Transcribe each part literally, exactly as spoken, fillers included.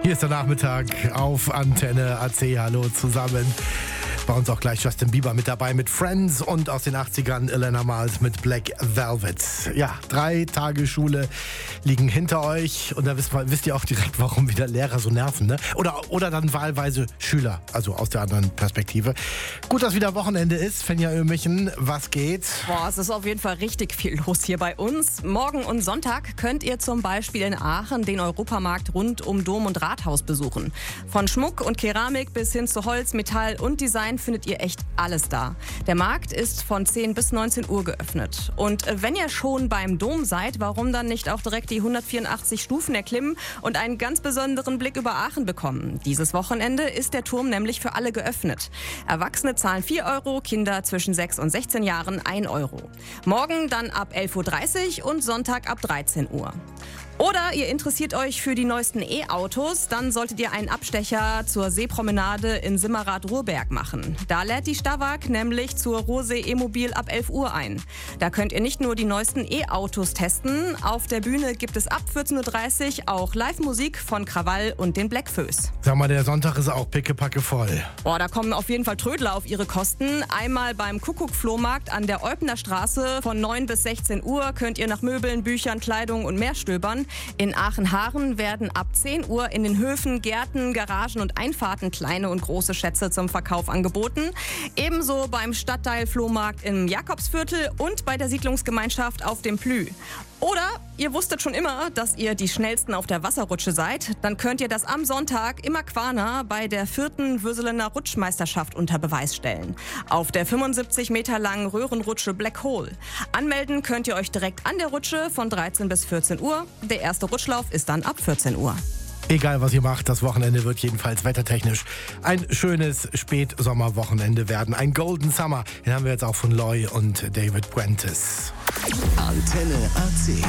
Hier ist der Nachmittag auf Antenne A C. Hallo zusammen. Bei uns auch gleich Justin Bieber mit dabei mit Friends und aus den achtzigern Elena Miles mit Black Velvet. Ja, drei Tage Schule liegen hinter euch und da wisst, wisst ihr auch direkt, warum wieder Lehrer so nerven, ne? Oder, oder dann wahlweise Schüler, also aus der anderen Perspektive. Gut, dass wieder Wochenende ist. Fenja Ömichen, was geht? Boah, es ist auf jeden Fall richtig viel los hier bei uns. Morgen und Sonntag könnt ihr zum Beispiel in Aachen den Europamarkt rund um Dom und Rathaus besuchen. Von Schmuck und Keramik bis hin zu Holz, Metall und Design findet ihr echt alles da. Der Markt ist von zehn bis neunzehn Uhr geöffnet. Und wenn ihr schon beim Dom seid, warum dann nicht auch direkt die hundertvierundachtzig Stufen erklimmen und einen ganz besonderen Blick über Aachen bekommen? Dieses Wochenende ist der Turm nämlich für alle geöffnet. Erwachsene zahlen vier Euro, Kinder zwischen sechs und sechzehn Jahren ein Euro. Morgen dann ab elf Uhr dreißig und Sonntag ab dreizehn Uhr. Oder ihr interessiert euch für die neuesten E-Autos, dann solltet ihr einen Abstecher zur Seepromenade in Simmerath-Ruhrberg machen. Da lädt die Stawag nämlich zur Ruhrsee E-Mobil ab elf Uhr ein. Da könnt ihr nicht nur die neuesten E-Autos testen, auf der Bühne gibt es ab vierzehn Uhr dreißig auch Live-Musik von Krawall und den Blackfoes. Sag mal, der Sonntag ist auch pickepacke voll. Boah, da kommen auf jeden Fall Trödler auf ihre Kosten. Einmal beim Kuckuck-Flohmarkt an der Eupener Straße von neun bis sechzehn Uhr könnt ihr nach Möbeln, Büchern, Kleidung und mehr stöbern. In Aachen-Haaren werden ab zehn Uhr in den Höfen, Gärten, Garagen und Einfahrten kleine und große Schätze zum Verkauf angeboten. Ebenso beim Stadtteil-Flohmarkt im Jakobsviertel und bei der Siedlungsgemeinschaft auf dem Plü. Oder ihr wusstet schon immer, dass ihr die Schnellsten auf der Wasserrutsche seid. Dann könnt ihr das am Sonntag im Aquana bei der vierten Würselener Rutschmeisterschaft unter Beweis stellen. Auf der fünfundsiebzig Meter langen Röhrenrutsche Black Hole. Anmelden könnt ihr euch direkt an der Rutsche von dreizehn bis vierzehn Uhr. Der erste Rutschlauf ist dann ab vierzehn Uhr. Egal, was ihr macht, das Wochenende wird jedenfalls wettertechnisch ein schönes Spätsommerwochenende werden. Ein Golden Summer, den haben wir jetzt auch von Loy und David Puentes. Antenne A C.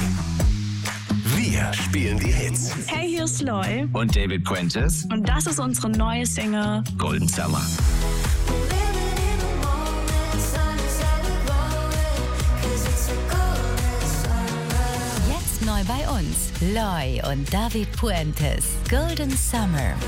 Wir spielen die Hits. Hey, hier ist Loy. Und David Puentes. Und das ist unsere neue Single Golden Summer. Jetzt neu bei uns. Loy und David Puentes. Golden Summer.